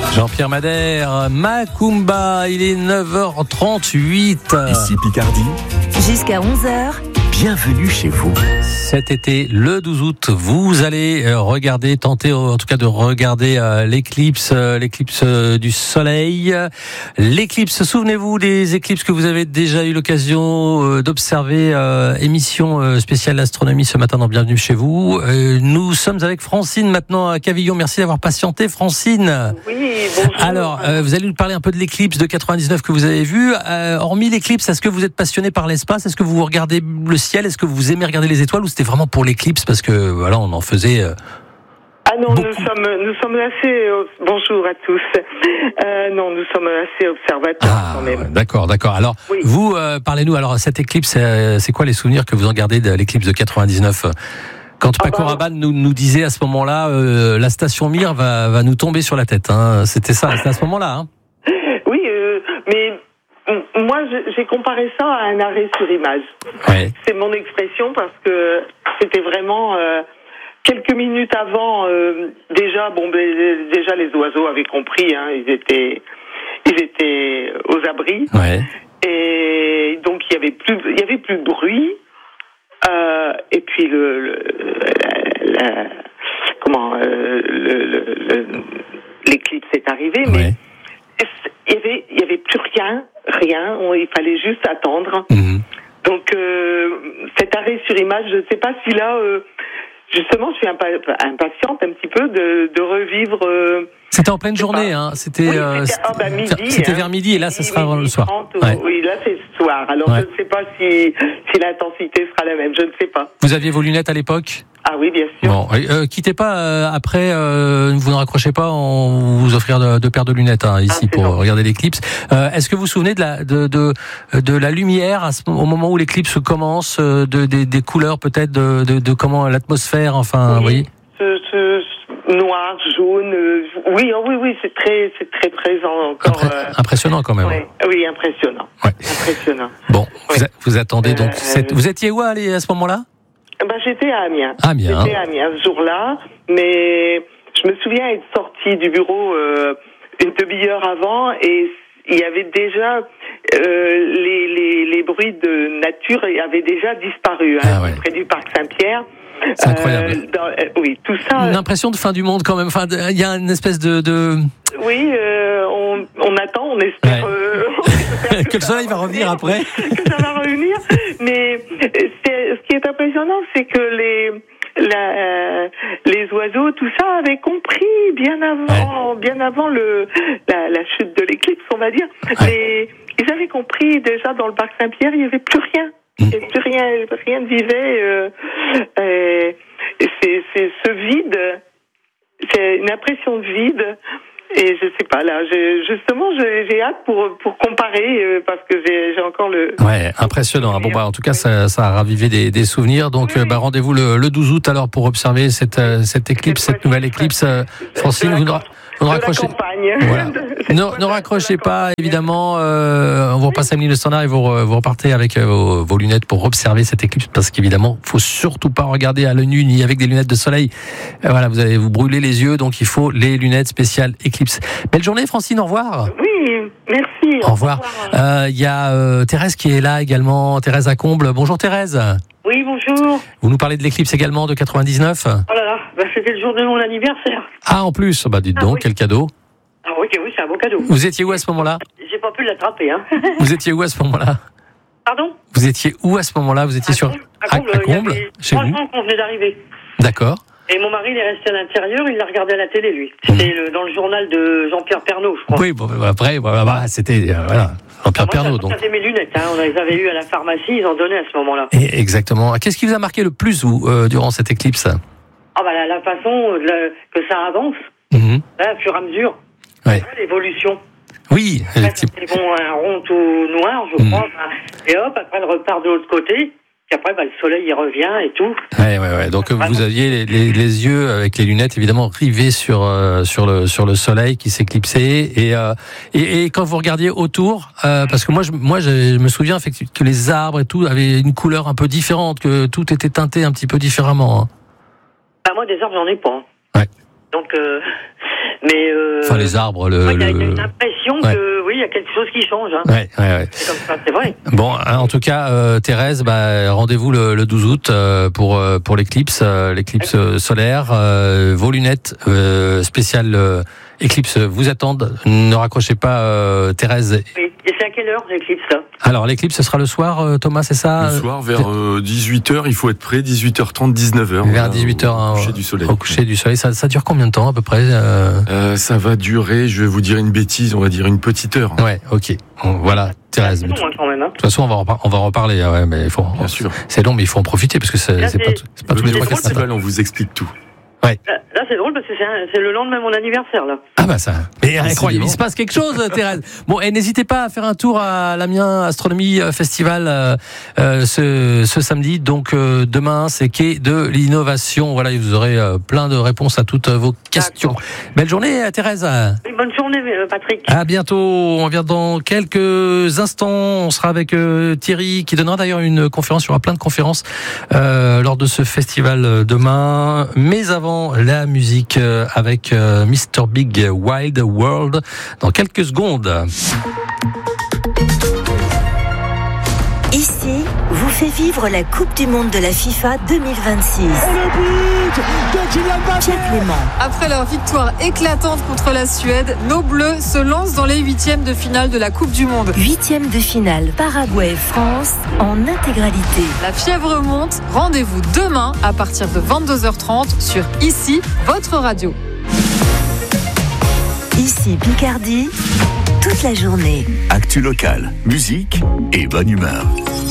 Jean-Pierre Madère, Macumba, il est 9h38. Ici Picardie. Jusqu'à 11h. Bienvenue chez vous. Cet été, le 12 août, vous allez tenter en tout cas de regarder l'éclipse du soleil. L'éclipse, souvenez-vous des éclipses que vous avez déjà eu l'occasion d'observer, émission spéciale astronomie ce matin dans Bienvenue chez vous. Nous sommes avec Francine maintenant à Cavillon. Merci d'avoir patienté, Francine. Oui, bonjour. Alors, vous allez nous parler un peu de l'éclipse de 99 que vous avez vue. Hormis l'éclipse, est-ce que vous êtes passionné par l'espace? Est-ce que vous regardez le ciel? Est-ce que vous aimez regarder les étoiles ou c'était vraiment pour l'éclipse parce que voilà, on en faisait Ah non, beaucoup. nous sommes assez bonjour à tous. Non, nous sommes assez observateurs quand même. D'accord. Alors, oui. vous parlez-nous alors cette éclipse, c'est quoi les souvenirs que vous en gardez de l'éclipse de 99? Quand Paco Rabanne nous disait à ce moment-là, la station Mir va nous tomber sur la tête. Hein. C'était ça, c'était à ce moment-là. Hein. Oui, mais moi j'ai comparé ça à un arrêt sur image. Ouais. C'est mon expression parce que c'était vraiment quelques minutes avant. Déjà les oiseaux avaient compris. Hein, ils étaient aux abris. Ouais. Et donc il y avait plus de bruit. Et puis l'éclipse est arrivée, Ouais. mais il y avait plus rien. Il fallait juste attendre. Mhm. Donc cet arrêt sur image, je ne sais pas si là, justement, je suis impatiente un petit peu de revivre. C'était en pleine journée, hein. C'était midi. C'était vers midi et là, ça sera le soir. 30, Ouais. Oui, là c'est le soir. Alors Ouais. je ne sais pas si l'intensité sera la même. Je ne sais pas. Vous aviez vos lunettes à l'époque? Ah oui, bien sûr. Bon, quittez pas après. Vous ne raccrochez pas. On vous offrir deux paires de lunettes ici pour gentil. regarder l'éclipse. Est-ce que vous vous souvenez de la lumière au moment où l'éclipse commence, des couleurs peut-être de comment l'atmosphère, enfin, vous voyez. Ce noir, jaune. Oui, c'est très présent encore. Impressionnant quand même. Ouais, oui, impressionnant. Ouais. Impressionnant. Bon, Ouais. vous attendez donc. Vous étiez où à ce moment-là? J'étais à Amiens. Amiens. J'étais à Amiens ce jour-là, mais je me souviens être sortie du bureau une demi-heure avant et il y avait déjà les bruits de nature avaient déjà disparu Ouais. près du parc Saint-Pierre. C'est incroyable. Oui, tout ça. Une impression de fin du monde quand même. Enfin, il y a une espèce de... Oui, on attend, on espère, que le soleil va revenir après. que ça va revenir. Mais ce qui est impressionnant, c'est que les oiseaux, tout ça, avaient compris bien avant la chute de l'éclipse, on va dire. Ouais. Mais ils avaient compris déjà dans le parc Saint-Pierre, il n'y avait plus rien. Il n'y avait plus rien ne vivait. C'est ce vide, c'est une impression de vide. Et je sais pas, là, j'ai hâte pour comparer, parce que j'ai encore le... Ouais, impressionnant. Bon, en tout cas, ça a ravivé des souvenirs. Donc, Oui. rendez-vous le 12 août, alors, pour observer cette éclipse, cette nouvelle éclipse. Francine, vous ne raccrochez... Voilà. Ne raccrochez pas, évidemment. On vous repasse à le standard et vous repartez avec vos lunettes pour observer cette éclipse, parce qu'évidemment, faut surtout pas regarder à l'œil nu ni avec des lunettes de soleil. Voilà, vous allez vous brûler les yeux, donc il faut les lunettes spéciales éclipse. Belle journée, Francine. Au revoir. Oui, merci. Au revoir. Il y a Thérèse qui est là également. Thérèse à Comble. Bonjour Thérèse. Oui, bonjour. Vous nous parlez de l'éclipse également de 99. Oh là là, c'était le jour de mon anniversaire. Ah, en plus, dites donc, oui. quel cadeau. Ah oui, c'est un beau cadeau. Vous étiez où à ce moment-là? J'ai pas pu l'attraper, hein. Vous étiez où à ce moment-là? Pardon? Vous étiez où à ce moment-là? Vous étiez à Comble, chez vous? 3 ans qu'on venait d'arriver. D'accord. Et mon mari, il est resté à l'intérieur, il l'a regardé à la télé, lui. C'était dans le journal de Jean-Pierre Pernaut, je crois. Oui, bon, après, c'était voilà, Jean-Pierre Pernaut. Donc. J'avais mes lunettes, hein. On les avait eues à la pharmacie, ils en donnaient à ce moment-là. Et exactement. Qu'est-ce qui vous a marqué le plus, vous, durant cette éclipse? Ah bah la façon que ça avance, là, au fur et à mesure. Ouais. L'évolution. Oui, effectivement. Ils vont un rond tout noir, je crois. Et hop, après, elle repart de l'autre côté. Puis après, le soleil, il revient et tout. Ouais. Donc, vous aviez les yeux avec les lunettes, évidemment, rivés sur le soleil qui s'éclipsait. Et quand vous regardiez autour, parce que moi, je me souviens effectivement que les arbres et tout avaient une couleur un peu différente, que tout était teinté un petit peu différemment. Hein. Moi, des arbres, j'en ai pas. Ouais. Donc, Mais enfin, les arbres, il y a une impression que oui, il y a quelque chose qui change. Hein. Ouais. C'est comme ça, c'est vrai. Bon, en tout cas, Thérèse, rendez-vous le 12 août pour l'éclipse solaire. Vos lunettes spéciales éclipse vous attendent. Ne raccrochez pas, Thérèse. Oui. Et c'est à quelle heure l'éclipse là ? Alors l'éclipse, ce sera le soir, Thomas, c'est ça ? Le soir, vers 18h, il faut être prêt, 18h30, 19h. Vers 18h, au coucher du soleil. Au coucher du soleil. Ça dure combien de temps à peu près Ça va durer, je vais vous dire une bêtise, on va dire une petite heure. Ouais, ok. Voilà, Thérèse. C'est long quand même. Hein. De toute façon, on va en reparler. Ouais, mais il faut. Bien sûr. C'est long, mais il faut en profiter parce que c'est pas tous les 3-4 matins. On vous explique tout. Ouais. Là, c'est drôle parce que c'est le lendemain de mon anniversaire, là. Ah bah ça. Mais incroyable, il se passe quelque chose, Thérèse. Bon, et n'hésitez pas à faire un tour à l'Amiens Astronomie Festival ce samedi. Donc demain, c'est quai de l'innovation. Voilà, vous aurez plein de réponses à toutes vos questions. D'accord. Belle journée, Thérèse. Oui, bonne journée, Patrick. À bientôt. On revient dans quelques instants. On sera avec Thierry qui donnera d'ailleurs une conférence. Il y aura plein de conférences lors de ce festival demain. Mais avant la musique avec Mr. Big Wild World dans quelques secondes. Ici, vous fait vivre la Coupe du Monde de la FIFA 2026. Pierre Clément. Après leur victoire éclatante contre la Suède, nos Bleus se lancent dans les huitièmes de finale de la Coupe du Monde. Huitièmes de finale Paraguay-France en intégralité. La fièvre monte. Rendez-vous demain à partir de 22h30 sur Ici, votre radio. Ici Picardie, toute la journée. Actu locale, musique et bonne humeur.